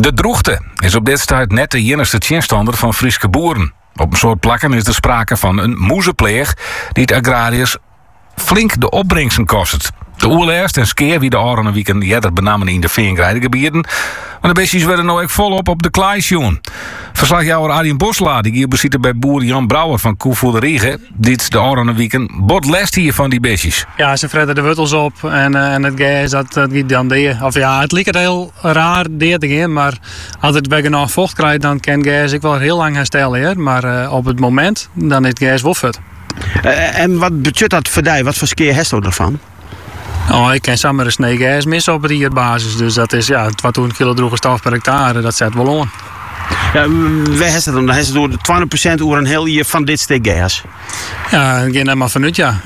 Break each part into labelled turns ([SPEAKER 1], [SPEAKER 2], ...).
[SPEAKER 1] De droogte is op dit stuit net de enigste tjenstander van Frieske boeren. Op een soort plakken is er sprake van een moezepleeg die het agrariërs flink de opbrengsten kost. De oerlijst en skeer wie de oranje weekend eerder benamen in de veenkrijdengebieden. Maar de beestjes werden nou ook volop op de klaaisjoen. Verslagjouwer Arjen Boslaar die hier bezit bij boer Jan Brouwer van Koevoerderige. Dit de oranje weekend bot lest hier van die beestjes.
[SPEAKER 2] Ja, ze fretten de wortels op en het gas dat giet dan deed. Of ja, het lijkt heel raar deed te gaan, maar als het bij genoeg vocht krijgt, dan kan gas ik wel heel lang herstellen. Maar op het moment dan is het gas woffert.
[SPEAKER 3] En wat betekent dat voor jou? Wat voor skeer heeft u ervan?
[SPEAKER 2] Oh, ik ken samen een snee gas mis op de basis. Dus dat is ja, 2 kilo droge stof per hectare. Dat zet wel om.
[SPEAKER 3] Ja, wij hebben dan heeft het door de 20% oer een heel jaar van dit stuk gas.
[SPEAKER 2] Ja, ik ging maar vanuit ja.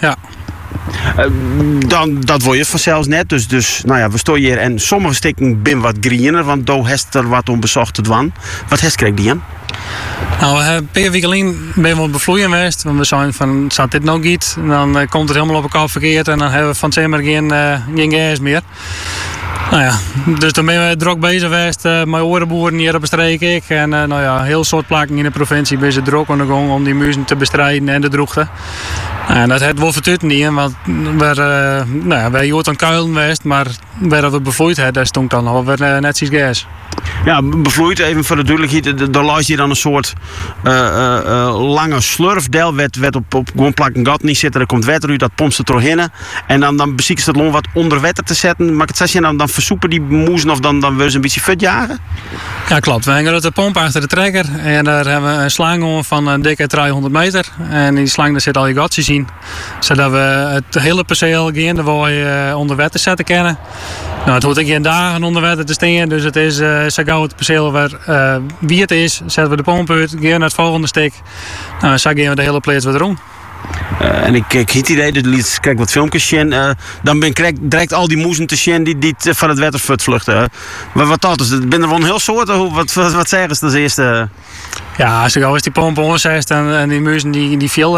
[SPEAKER 3] Dan dat wil je vanzelfs net. Dus nou ja, we staan hier en sommige stukken zijn wat greener, want daar heeft er wat om bezocht te doen. Wat heeft krijg die aan?
[SPEAKER 2] Nou, een paar weken geleden ben we bevloeien geweest. Want we zijn van, zat dit nou niet? Dan komt het helemaal op elkaar verkeerd en dan hebben we van zomer geen gas meer. Nou ja, dus dan ben we druk bezig geweest met orenboeren hier op de streek. En nou ja, heel soort plakken in de provincie ben ze druk aan de gang om die muizen te bestrijden en de droogte. En dat heeft wel vertut niet, want wij jood aan kuilen geweest, maar waar we bevloeid hebben, daar stond dan al weer net zoiets gas.
[SPEAKER 3] Ja, bevloeid, even voor de duidelijkheid, daar luister je dan een soort lange slurfdeel, werd op gewoon plakken gat niet zitten, er komt water uit, dat pompt ze doorheen. En dan bezieken ze het long wat onder water te zetten, maar het zeg je dan versoepen die moezen of dan willen ze een beetje vet jagen?
[SPEAKER 2] Ja, klopt. We hangen de pomp achter de trekker en daar hebben we een slang om van een dikke 300 meter. En die slang daar zit al je gatjes in, zodat we het hele perceel gaan waar je onder water zetten kunnen. Nou, het hoort geen dagen onder water te staan, dus het is zo gauw het perceel waar wie het is, zetten we de pomp uit, gaan naar het volgende stuk. Nou, zo gaan we de hele plaats weer rond.
[SPEAKER 3] En ik kijk het idee, kijk wat filmpjes zien. Dan ben ik direct al die moezen te zien die van het water vluchten. Wat dat is? Ben er wel een heel soort? Wat zeggen ze als eerste?
[SPEAKER 2] Ja, zo gauw is die pomp onzest en die muizen die veel